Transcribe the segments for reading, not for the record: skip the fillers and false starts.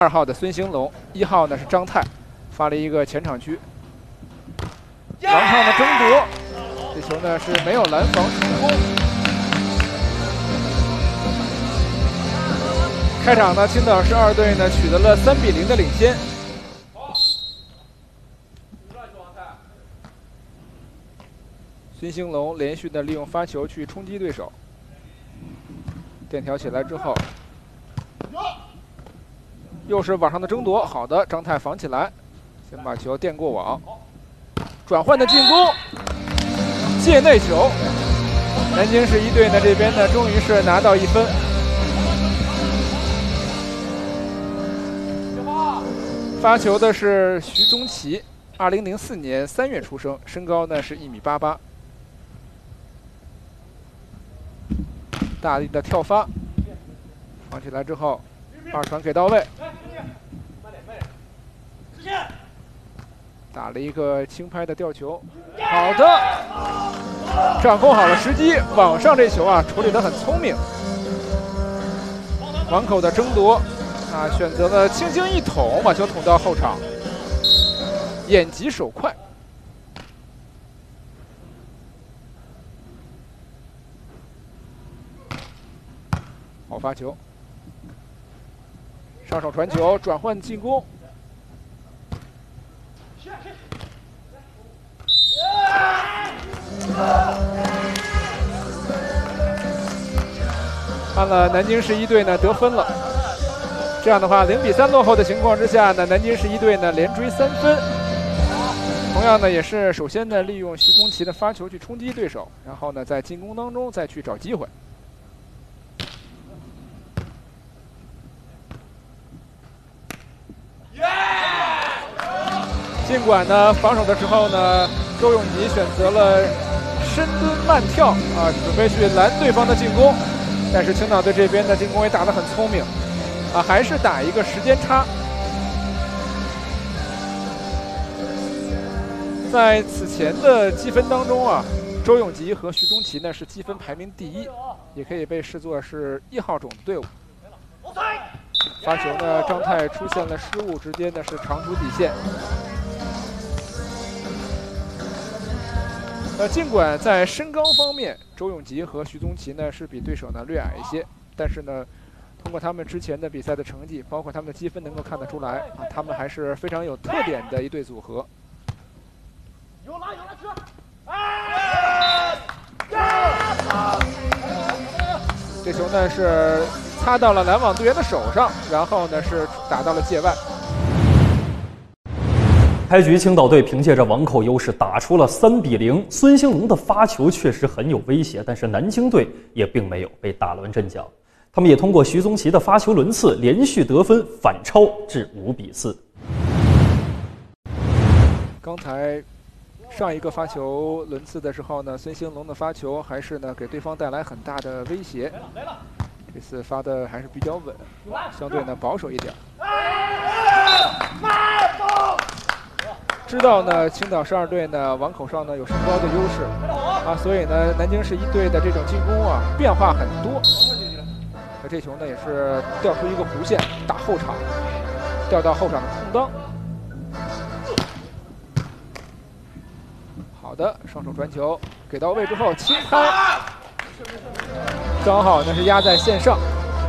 2号的孙兴龙，1号呢是张泰，发了一个前场区。王畅的争夺，这球呢是没有拦防成功。开场呢，青岛市2队呢取得了3比0的领先。孙兴龙连续的利用发球去冲击对手，垫条起来之后。 又是网上的争夺，好的，张泰防起来，先把球垫过网，转换的进攻，界内球，南京市1队呢这边呢终于是拿到1分。发球的是徐宗奇，2004年3月出生，身高呢是1.88米，大力的跳发，防起来之后。 2传给到位，打了一个轻拍的吊球，好的，掌控好了时机，网上这球啊处理得很聪明。网口的争夺啊，选择了轻轻一捅，把球捅到后场，眼疾手快。好发球。 上手传球，转换进攻。看了南京市1队呢得分了，这样的话0比3落后的情况之下呢，南京市1队呢连追3分。同样呢也是首先呢利用徐宗奇的发球去冲击对手，然后呢在进攻当中再去找机会。 尽管呢，防守的时候呢，周永吉选择了深蹲慢跳啊，准备去拦对方的进攻，但是青岛队这边的进攻也打得很聪明啊，还是打一个时间差。在此前的积分当中啊，周永吉和徐宗奇呢是积分排名第1，也可以被视作是1号种的队伍。发球呢，张泰出现了失误，直接呢是长出底线。 尽管在身高方面，周永吉和徐宗奇呢是比对手呢略矮一些，但是呢，通过他们之前的比赛的成绩，包括他们的积分，能够看得出来啊，他们还是非常有特点的一对组合。有拉这球呢是擦到了拦网队员的手上，然后呢是打到了界外。 开局，青岛队凭借着网口优势打出了3比0。孙兴龙的发球确实很有威胁，但是南京队也并没有被打乱阵脚。他们也通过徐宗奇的发球轮次连续得分，反超至5比4。 刚才上一个发球轮次的时候呢，孙兴龙的发球还是呢给对方带来很大的威胁。这次发的还是比较稳，相对呢保守一点。 知道呢，青岛市2队呢网口上呢有身高的优势啊，所以呢南京市1队的这种进攻啊变化很多。那这球呢也是调出一个弧线打后场，调到后场的空当。好的，上手传球给到位之后轻拍，刚好呢是压在线上。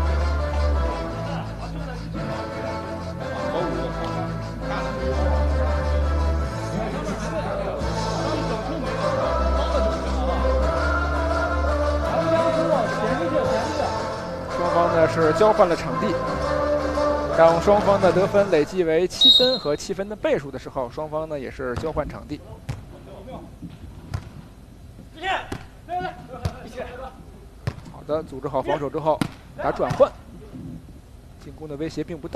是交换了场地，当双方的得分累计为7分和7分的倍数的时候，双方呢也是交换场地。好的，组织好防守之后，打转换，进攻的威胁并不大。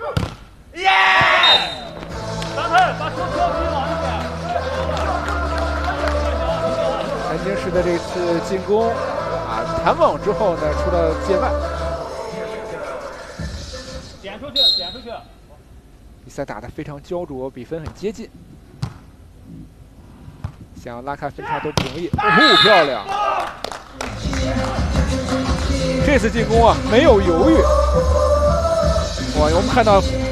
南京市的这次进攻啊，弹网之后呢，出了界外。 点出去！比赛打得非常焦灼，比分很接近，想要拉开分差都不容易。哦，漂亮！这次进攻啊，没有犹豫。哇，我们看到